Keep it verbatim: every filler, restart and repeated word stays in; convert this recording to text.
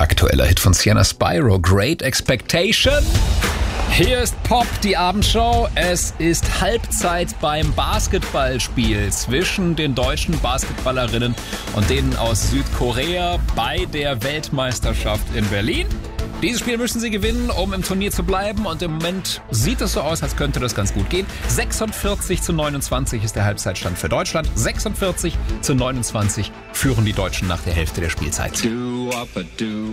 Aktueller Hit von Sienna Spyro, Great Expectation. Hier ist Pop, die Abendshow. Es ist Halbzeit beim Basketballspiel zwischen den deutschen Basketballerinnen und denen aus Südkorea bei der Weltmeisterschaft in Berlin. Dieses Spiel müssen sie gewinnen, um im Turnier zu bleiben, und im Moment sieht es so aus, als könnte das ganz gut gehen. sechsundvierzig zu neunundzwanzig ist der Halbzeitstand für Deutschland. sechsundvierzig zu neunundzwanzig führen die Deutschen nach der Hälfte der Spielzeit.